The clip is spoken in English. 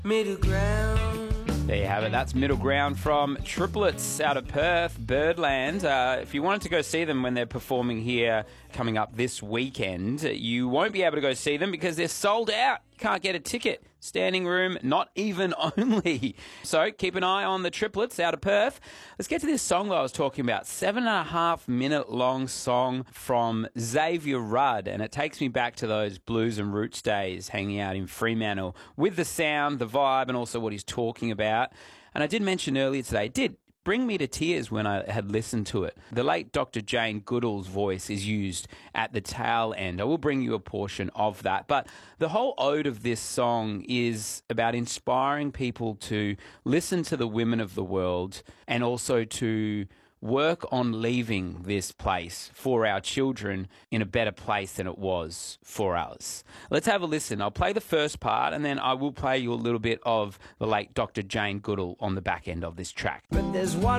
Middle ground. There you have it. That's Middle Ground from Triplets out of Perth, Birdland. If you wanted to go see them when they're performing here coming up this weekend, you won't be able to go see them because they're sold out. You can't get a ticket. Standing room, not even only. So keep an eye on the Triplets out of Perth. Let's get to this song that I was talking about. 7.5 minute long song from Xavier Rudd. And it takes me back to those blues and roots days hanging out in Fremantle with the sound, the vibe, and also what he's talking about. And I did mention earlier today, it did bring me to tears when I had listened to it. The late Dr. Jane Goodall's voice is used at the tail end. I will bring you a portion of that. But the whole ode of this song is about inspiring people to listen to the women of the world and also to work on leaving this place for our children in a better place than it was for us. Let's have a listen. I'll play the first part and then I will play you a little bit of the late Dr. Jane Goodall on the back end of this track. But there's one